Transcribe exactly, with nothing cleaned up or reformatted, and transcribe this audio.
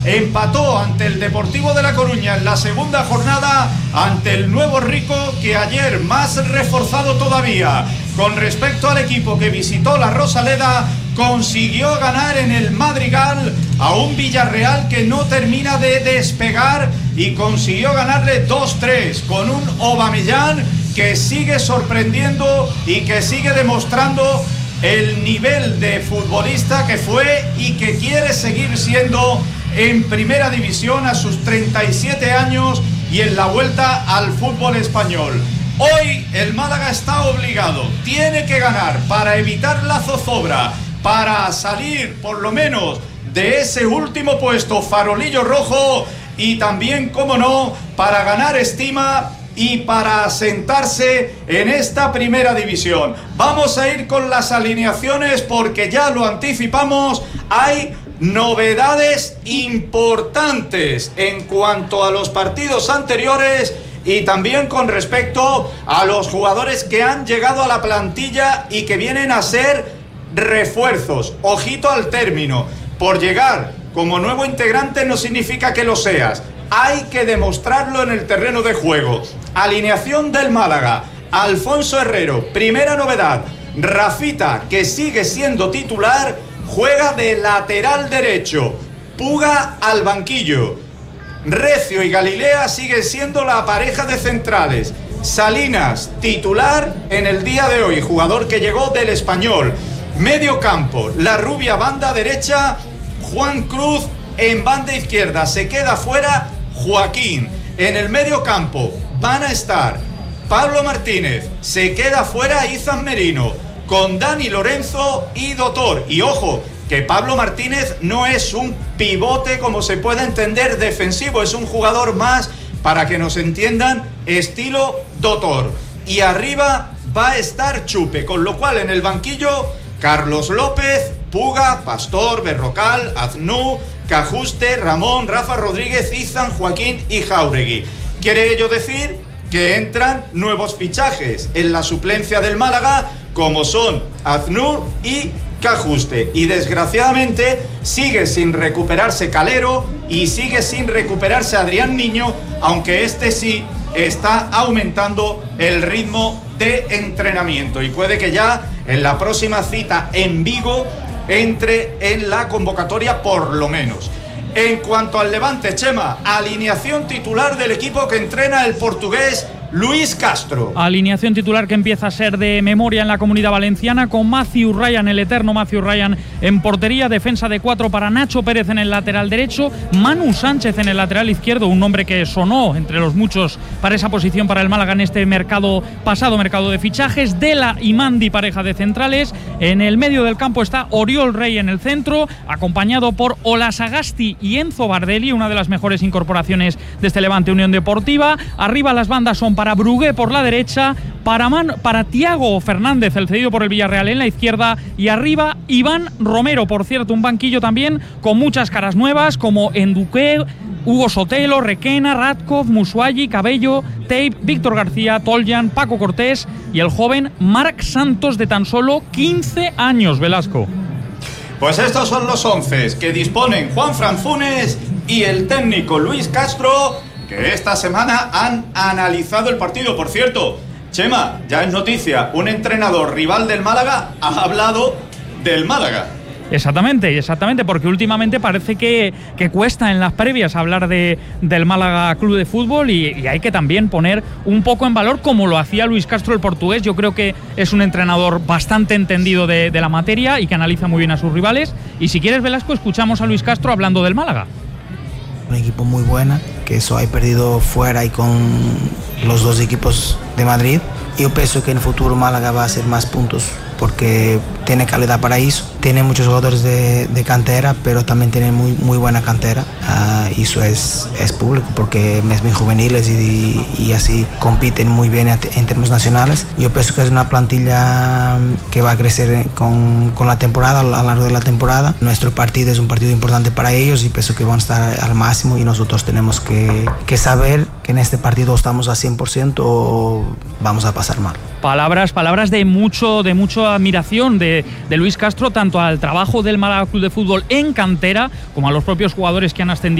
Empató ante el Deportivo de La Coruña en la segunda jornada ante el Nuevo Rico, que ayer, más reforzado todavía con respecto al equipo que visitó la Rosaleda, consiguió ganar en el Madrigal a un Villarreal que no termina de despegar y consiguió ganarle dos tres con un Aubameyang que sigue sorprendiendo y que sigue demostrando el nivel de futbolista que fue y que quiere seguir siendo en primera división a sus treinta y siete años y en la vuelta al fútbol español. Hoy el Málaga está obligado, tiene que ganar para evitar la zozobra, para salir por lo menos de ese último puesto farolillo rojo y también, como no, para ganar estima y para asentarse en esta primera división. Vamos a ir con las alineaciones porque ya lo anticipamos, hay novedades importantes en cuanto a los partidos anteriores y también con respecto a los jugadores que han llegado a la plantilla y que vienen a ser refuerzos. Ojito al término, por llegar como nuevo integrante no significa que lo seas, hay que demostrarlo en el terreno de juego. Alineación del Málaga: Alfonso Herrero, primera novedad. Rafita, que sigue siendo titular, juega de lateral derecho. Puga al banquillo. Recio y Galilea sigue siendo la pareja de centrales. Salinas, titular en el día de hoy, jugador que llegó del Español. Medio campo, la rubia banda derecha, Juan Cruz. En banda izquierda se queda fuera Joaquín. En el medio campo van a estar Pablo Martínez, se queda fuera Izan Merino, con Dani Lorenzo y Dotor. Y ojo, que Pablo Martínez no es un pivote como se puede entender defensivo, es un jugador más, para que nos entiendan, estilo Dotor. Y arriba va a estar Chupe, con lo cual en el banquillo Carlos López, Puga, Pastor, Berrocal, Aznú, Cajuste, Ramón, Rafa Rodríguez, Izan, Joaquín y Jáuregui. Quiere ello decir que entran nuevos fichajes en la suplencia del Málaga, como son Aznú y Cajuste. Y desgraciadamente sigue sin recuperarse Calero y sigue sin recuperarse Adrián Niño, aunque este sí está aumentando el ritmo de entrenamiento y puede que ya en la próxima cita en Vigo entre en la convocatoria por lo menos. En cuanto al Levante, Chema, alineación titular del equipo que entrena el portugués Luis Castro. Alineación titular que empieza a ser de memoria en la Comunidad Valenciana, con Matthew Ryan, el eterno Matthew Ryan, en portería. Defensa de cuatro para Nacho Pérez en el lateral derecho, Manu Sánchez en el lateral izquierdo, un nombre que sonó entre los muchos para esa posición para el Málaga en este mercado pasado mercado de fichajes. Dela y Mandi, pareja de centrales. En el medio del campo está Oriol Rey en el centro, acompañado por Olasagasti y Enzo Bardelli, una de las mejores incorporaciones de este Levante Unión Deportiva. Arriba las bandas son para Brugué por la derecha, para, Man, para Thiago Fernández, el cedido por el Villarreal, en la izquierda, y arriba Iván Romero, por cierto, un banquillo también con muchas caras nuevas como Enduque, Hugo Sotelo, Requena, Radkov, Musuayi, Cabello, Tape, Víctor García, Toljan, Paco Cortés y el joven Marc Santos, de tan solo quince años, Velasco. Pues estos son los once que disponen Juan Franfunes y el técnico Luis Castro, que esta semana han analizado el partido. Por cierto, Chema, ya es noticia, un entrenador rival del Málaga ha hablado del Málaga. Exactamente, exactamente, porque últimamente parece que, que cuesta en las previas hablar de, del Málaga Club de Fútbol y, y hay que también poner un poco en valor, como lo hacía Luis Castro, el portugués. Yo creo que es un entrenador bastante entendido de, de la materia y que analiza muy bien a sus rivales. Y si quieres, Velasco, escuchamos a Luis Castro hablando del Málaga. Un equipo muy buena, que eso hay perdido fuera y con los dos equipos de Madrid. Yo pienso que en el futuro Málaga va a hacer más puntos porque tiene calidad para eso. Tiene muchos jugadores de, de cantera, pero también tiene muy, muy buena cantera. Uh, y eso es, es público porque es muy juveniles y, y así compiten muy bien en términos nacionales. Yo pienso que es una plantilla que va a crecer con, con la temporada, a lo largo de la temporada. Nuestro partido es un partido importante para ellos y pienso que van a estar al máximo y nosotros tenemos que, que saber que en este partido estamos a cien por ciento o vamos a pasar mal. Palabras, palabras de mucho, de mucha admiración de, de Luis Castro, tanto al trabajo del Málaga Club de Fútbol en cantera, como a los propios jugadores que han ascendido